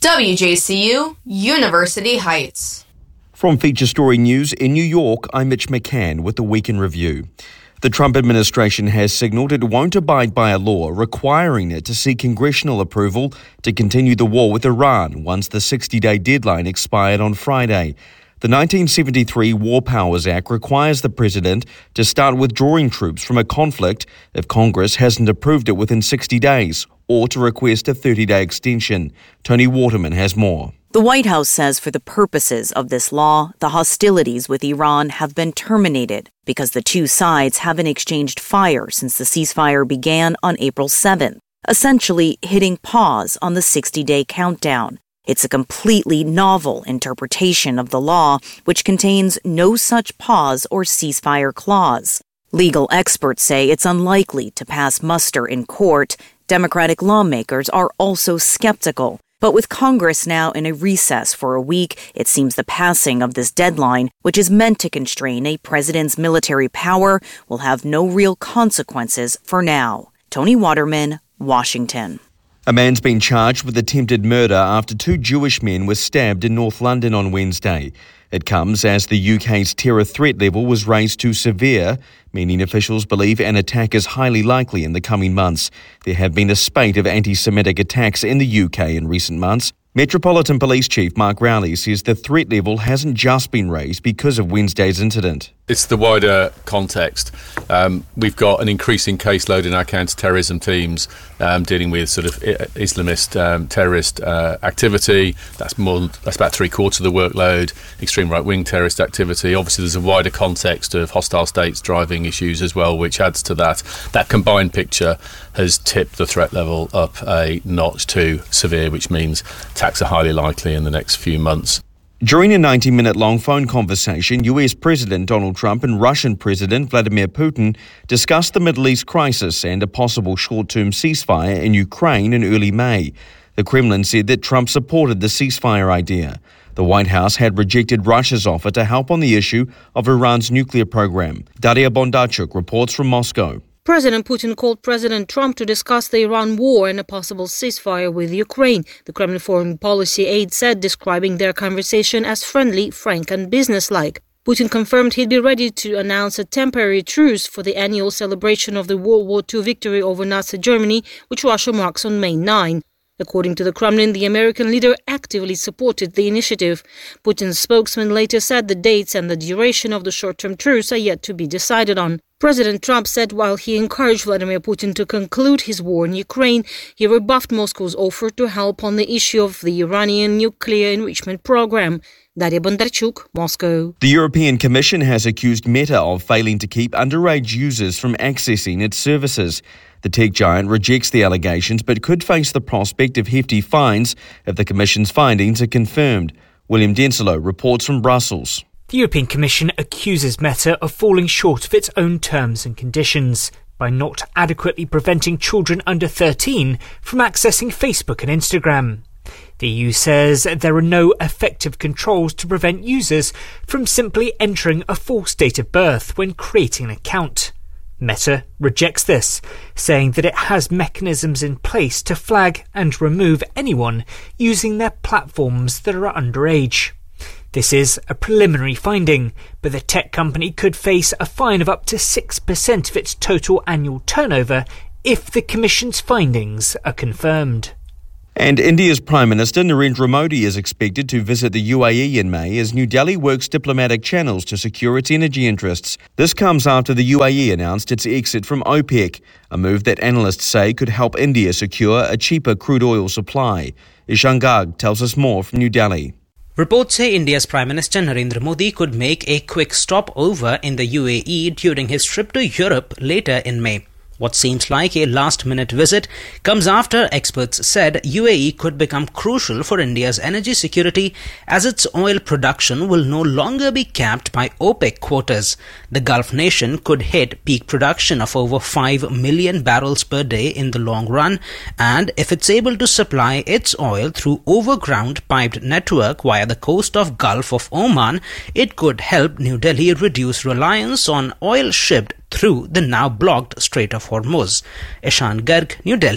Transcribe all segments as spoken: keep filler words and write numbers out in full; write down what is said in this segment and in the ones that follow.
W J C U, University Heights. From Feature Story News in New York, I'm Mitch McCann with the Week in Review. The Trump administration has signalled it won't abide by a law requiring it to seek congressional approval to continue the war with Iran once the sixty-day deadline expired on Friday. The nineteen seventy-three War Powers Act requires the president to start withdrawing troops from a conflict if Congress hasn't approved it within sixty days, or to request a thirty-day extension. Tony Waterman has more. The White House says for the purposes of this law, the hostilities with Iran have been terminated because the two sides haven't exchanged fire since the ceasefire began on April seventh, essentially hitting pause on the sixty-day countdown. It's a completely novel interpretation of the law, which contains no such pause or ceasefire clause. Legal experts say it's unlikely to pass muster in court. Democratic lawmakers are also skeptical. But with Congress now in a recess for a week, it seems the passing of this deadline, which is meant to constrain a president's military power, will have no real consequences for now. Tony Waterman, Washington. A man's been charged with attempted murder after two Jewish men were stabbed in North London on Wednesday. It comes as the U K's terror threat level was raised to severe, meaning officials believe an attack is highly likely in the coming months. There have been a spate of anti-Semitic attacks in the U K in recent months. Metropolitan Police Chief Mark Rowley says the threat level hasn't just been raised because of Wednesday's incident. It's the wider context. Um, we've got an increasing caseload in our counter-terrorism teams um, dealing with sort of Islamist um, terrorist uh, activity. That's more. That's about three quarters of the workload. Extreme right-wing terrorist activity. Obviously, there's a wider context of hostile states driving issues as well, which adds to that. That combined picture has tipped the threat level up a notch to severe, which means attacks are highly likely in the next few months. During a ninety-minute long phone conversation, U S President Donald Trump and Russian President Vladimir Putin discussed the Middle East crisis and a possible short-term ceasefire in Ukraine in early May. The Kremlin said that Trump supported the ceasefire idea. The White House had rejected Russia's offer to help on the issue of Iran's nuclear program. Daria Bondarchuk reports from Moscow. President Putin called President Trump to discuss the Iran war and a possible ceasefire with Ukraine, the Kremlin foreign policy aide said, describing their conversation as friendly, frank and businesslike. Putin confirmed he'd be ready to announce a temporary truce for the annual celebration of the World War Two victory over Nazi Germany, which Russia marks on May ninth. According to the Kremlin, the American leader actively supported the initiative. Putin's spokesman later said the dates and the duration of the short-term truce are yet to be decided on. President Trump said while he encouraged Vladimir Putin to conclude his war in Ukraine, he rebuffed Moscow's offer to help on the issue of the Iranian nuclear enrichment program. Daria Bondarchuk, Moscow. The European Commission has accused Meta of failing to keep underage users from accessing its services. The tech giant rejects the allegations but could face the prospect of hefty fines if the Commission's findings are confirmed. William Denslow reports from Brussels. The European Commission accuses Meta of falling short of its own terms and conditions by not adequately preventing children under thirteen from accessing Facebook and Instagram. The E U says there are no effective controls to prevent users from simply entering a false date of birth when creating an account. Meta rejects this, saying that it has mechanisms in place to flag and remove anyone using their platforms that are underage. This is a preliminary finding, but the tech company could face a fine of up to six percent of its total annual turnover if the Commission's findings are confirmed. And India's Prime Minister Narendra Modi is expected to visit the U A E in May as New Delhi works diplomatic channels to secure its energy interests. This comes after the U A E announced its exit from OPEC, a move that analysts say could help India secure a cheaper crude oil supply. Ishan Garg tells us more from New Delhi. Reports say India's Prime Minister Narendra Modi could make a quick stopover in the U A E during his trip to Europe later in May. What seems like a last-minute visit comes after experts said U A E could become crucial for India's energy security as its oil production will no longer be capped by OPEC quotas. The Gulf nation could hit peak production of over five million barrels per day in the long run, and if it's able to supply its oil through overground piped network via the coast of Gulf of Oman, it could help New Delhi reduce reliance on oil shipped through the now blocked Strait of Hormuz. Ishan Garg, New Delhi.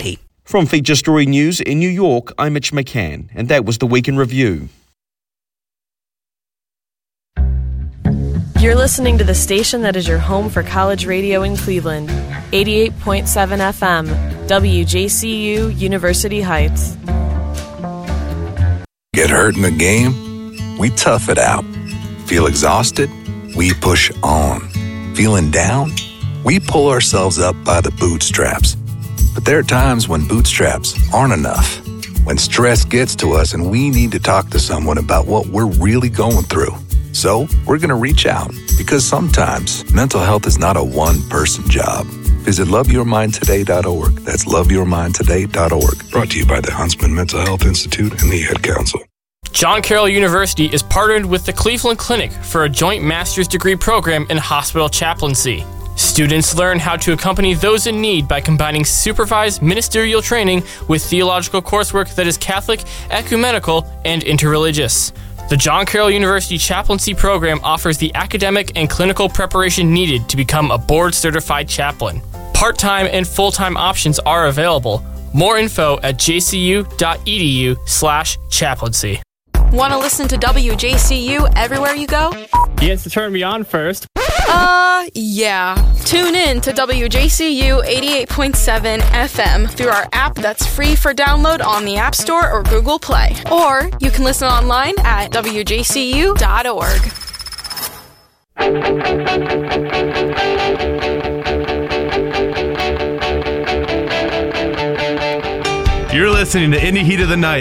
From Feature Story News in New York, I'm Mitch McCann, and that was the Week in Review. You're listening to the station that is your home for college radio in Cleveland, eighty-eight point seven F M, W J C U, University Heights. Get hurt in the game? We tough it out. Feel exhausted? We push on. Feeling down? We pull ourselves up by the bootstraps. But there are times when bootstraps aren't enough. When stress gets to us and we need to talk to someone about what we're really going through. So we're going to reach out, because sometimes mental health is not a one-person job. Visit love your mind today dot org. That's love your mind today dot org. Brought to you by the Huntsman Mental Health Institute and the Ad Council. John Carroll University is partnered with the Cleveland Clinic for a joint master's degree program in hospital chaplaincy. Students learn how to accompany those in need by combining supervised ministerial training with theological coursework that is Catholic, ecumenical, and interreligious. The John Carroll University Chaplaincy Program offers the academic and clinical preparation needed to become a board-certified chaplain. Part-time and full-time options are available. More info at jcu.edu slash chaplaincy. Want to listen to W J C U everywhere you go? Yes, to turn me on first. Uh, yeah. Tune in to W J C U eighty-eight point seven F M through our app that's free for download on the App Store or Google Play. Or you can listen online at w j c u dot org. You're listening to In the Heat of the Night